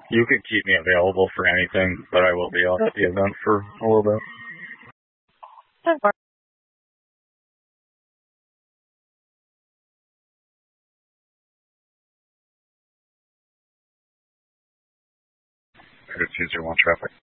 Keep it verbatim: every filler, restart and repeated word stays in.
You could keep me available for anything, but I will be off at the event for a little bit. Just use your one traffic.